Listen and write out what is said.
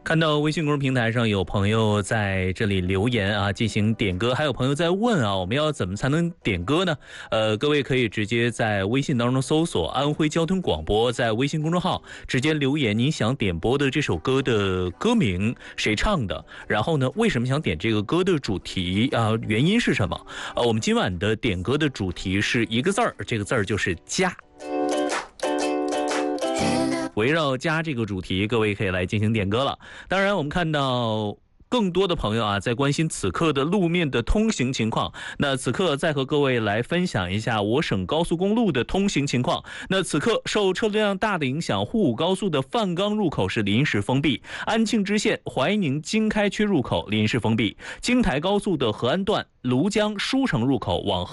看到微信公众平台上有朋友在这里留言啊，进行点歌，还有朋友在问啊，我们要怎么才能点歌呢？各位可以直接在微信当中搜索安徽交通广播，在微信公众号直接留言您想点播的这首歌的歌名，谁唱的，然后呢，为什么想点这个歌的主题啊，原因是什么？我们今晚的点歌的主题是一个字儿，这个字儿就是家。围绕家这个主题，各位可以来进行点歌了。当然，我们看到更多的朋友啊，在关心此刻的路面的通行情况。那此刻再和各位来分享一下我省高速公路的通行情况。那此刻受车流量大的影响，沪武高速的范冈入口是临时封闭，安庆支线怀宁经开区入口临时封闭，京台高速的合安段庐江舒城入口往